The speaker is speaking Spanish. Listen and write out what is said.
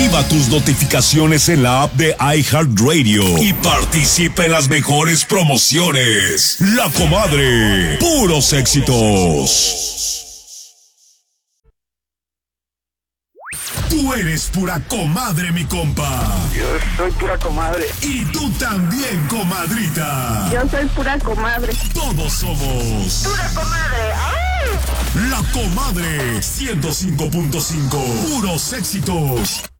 Activa tus notificaciones en la app de iHeartRadio y participa en las mejores promociones. La Comadre, puros éxitos. Tú eres pura comadre, mi compa. Yo soy pura comadre. Y tú también, comadrita. Yo soy pura comadre. Todos somos Pura comadre. ¡Ay! La Comadre 105.5. Puros éxitos.